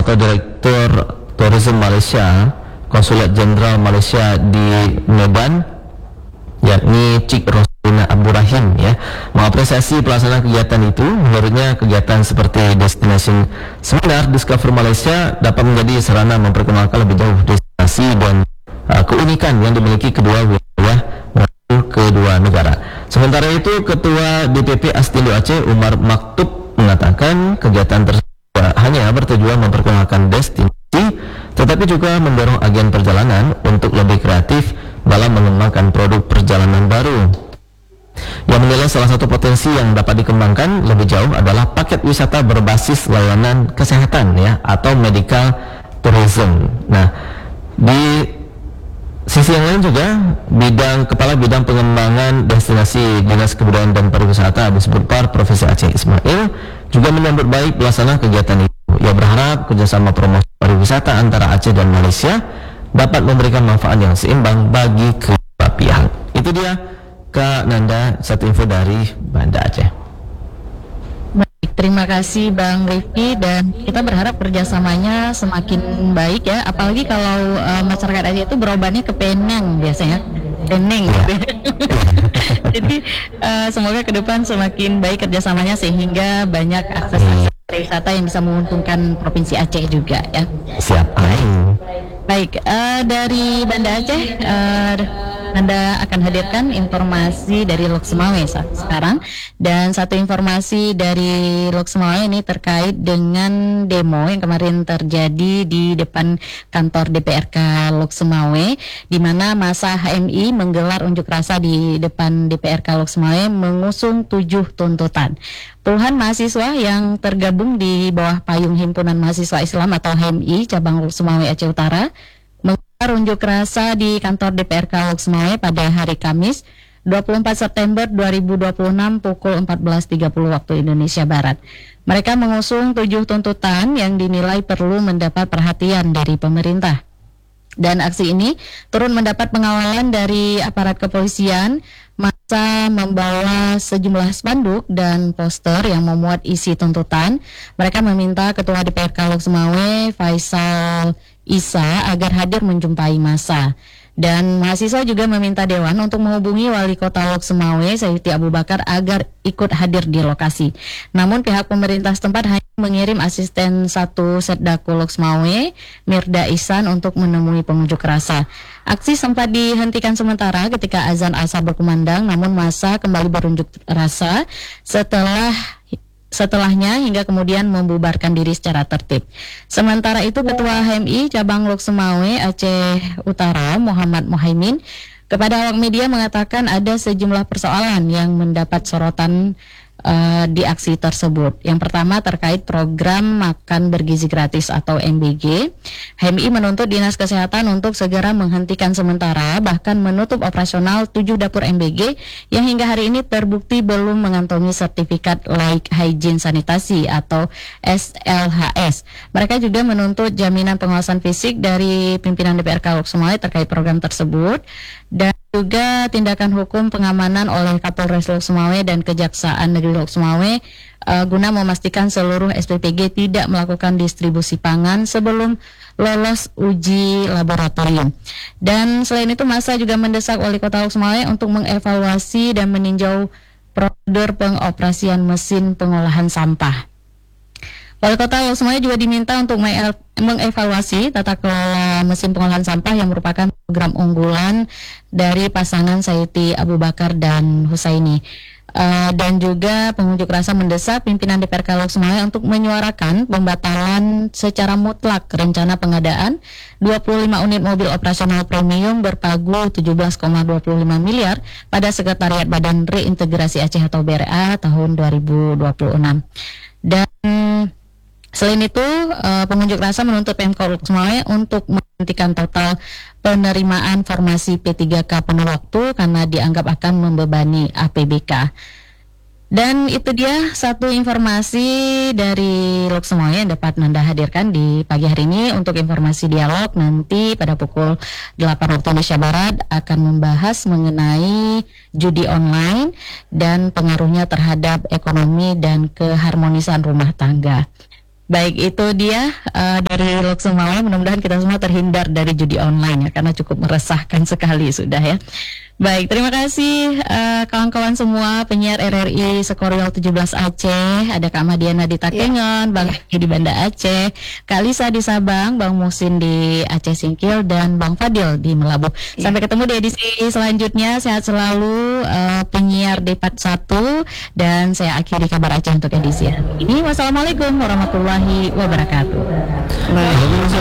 atau Direktur Tourism Malaysia, Konsulat Jenderal Malaysia di Medan, yakni Cik Roslina Abdul Rahim, ya, mengapresiasi pelaksanaan kegiatan itu. Menurutnya kegiatan seperti Destination Seminar Discover Malaysia dapat menjadi sarana memperkenalkan lebih jauh destinasi dan keunikan yang dimiliki kedua wilayah kedua negara. Sementara itu, Ketua DPP Astindo Aceh Umar Maktub mengatakan kegiatan tersebut hanya bertujuan memperkenalkan destinasi, tetapi juga mendorong agen perjalanan untuk lebih kreatif dalam mengembangkan produk perjalanan baru. Yang menilai salah satu potensi yang dapat dikembangkan lebih jauh adalah paket wisata berbasis layanan kesehatan, ya, atau medical tourism. Nah, di sisi yang lain juga, Kepala Bidang Pengembangan Destinasi Dinas Kebudayaan dan Pariwisata disebut Par Profesi Aceh Ismail juga menyambut baik pelaksanaan kegiatan itu. Ia berharap kerjasama promosi pariwisata antara Aceh dan Malaysia dapat memberikan manfaat yang seimbang bagi kedua pihak. Itu dia, Kak Nanda, satu info dari Banda Aceh. Baik, terima kasih Bang Rifki, dan kita berharap kerjasamanya semakin baik, ya. Apalagi kalau masyarakat Aceh itu berobatnya ke Penang biasanya, Penang. Gitu. Jadi semoga ke depan semakin baik kerjasamanya sehingga banyak akses wisata yang bisa menguntungkan Provinsi Aceh juga, ya. Siap. Baik, dari Banda Aceh, Anda akan hadirkan informasi dari Lok Semawe sekarang. Dan satu informasi dari Lok Semawe ini terkait dengan demo yang kemarin terjadi di depan kantor DPRK Lok Semawe, di mana masa HMI menggelar unjuk rasa di depan DPRK Lok Semawe mengusung 7 tuntutan. Puluhan mahasiswa yang tergabung di bawah payung Himpunan Mahasiswa Islam atau HMI cabang Lok Semawe Aceh Utara menggelar unjuk rasa di kantor DPRK Lok Semawe pada hari Kamis 24 September 2026 pukul 14.30 waktu Indonesia Barat. Mereka mengusung 7 tuntutan yang dinilai perlu mendapat perhatian dari pemerintah. Dan aksi ini turut mendapat pengawalan dari aparat kepolisian. Massa membawa sejumlah spanduk dan poster yang memuat isi tuntutan. Mereka meminta Ketua DPRK Lok Semawe, Faisal Isa, agar hadir menjumpai massa. Dan mahasiswa juga meminta Dewan untuk menghubungi Wali Kota Lok Semawe, Sayuti Abu Bakar, agar ikut hadir di lokasi. Namun pihak pemerintah setempat hanya mengirim asisten 1 Setdako Lok Semawe, Mirda Ihsan, untuk menemui pengunjuk rasa. Aksi sempat dihentikan sementara ketika azan asar berkumandang, namun massa kembali berunjuk rasa setelahnya hingga kemudian membubarkan diri secara tertib. Sementara itu, Ketua HMI cabang Lok Semawe Aceh Utara, Muhammad Muhaimin, kepada awak media mengatakan ada sejumlah persoalan yang mendapat sorotan di aksi tersebut. Yang pertama terkait program makan bergizi gratis atau MBG. HMI menuntut Dinas Kesehatan untuk segera menghentikan sementara, bahkan menutup operasional 7 dapur MBG yang hingga hari ini terbukti belum mengantongi sertifikat layak hygiene sanitasi atau SLHS. Mereka juga menuntut jaminan pengawasan fisik dari pimpinan DPRK Lok Semawe terkait program tersebut, dan juga tindakan hukum pengamanan oleh Kapolres Lok Semawe dan Kejaksaan Negeri Lok Semawe guna memastikan seluruh SPPG tidak melakukan distribusi pangan sebelum lolos uji laboratorium. Dan selain itu, massa juga mendesak Wali Kota Lok Semawe untuk mengevaluasi dan meninjau prosedur pengoperasian mesin pengolahan sampah. Wali Kota Lok Semawe juga diminta untuk mengevaluasi tata kelola mesin pengolahan sampah yang merupakan program unggulan dari pasangan Sayuti Abu Bakar dan Husaini. Dan juga pengunjuk rasa mendesak pimpinan DPRK Lok Semawe untuk menyuarakan pembatalan secara mutlak rencana pengadaan 25 unit mobil operasional premium berpagu 17,25 miliar pada Sekretariat Badan Reintegrasi Aceh atau BRA tahun 2026. Dan selain itu, pengunjuk rasa menuntut Pemkab Lok Semawe untuk menghentikan total penerimaan formasi P3K penuh waktu karena dianggap akan membebani APBK. Dan itu dia satu informasi dari Lok Semawe yang dapat Nanda hadirkan di pagi hari ini. Untuk informasi dialog nanti pada pukul 8 waktu Indonesia Barat akan membahas mengenai judi online dan pengaruhnya terhadap ekonomi dan keharmonisan rumah tangga. Baik, itu dia dari Lok Sumawe. Mudah-mudahan kita semua terhindar dari judi online ya, karena cukup meresahkan sekali sudah ya. Baik, terima kasih kawan-kawan semua penyiar RRI Sekorial 17 Aceh. Ada Kak Madiana di Takengon, Bang Eki di Banda Aceh, Kak Lisa di Sabang, Bang Musin di Aceh Singkil, dan Bang Fadil di Melabuh. Sampai ketemu di edisi selanjutnya. Sehat selalu penyiar D41, dan saya akhiri kabar Aceh untuk edisi ini. Wassalamualaikum warahmatullahi wabarakatuh.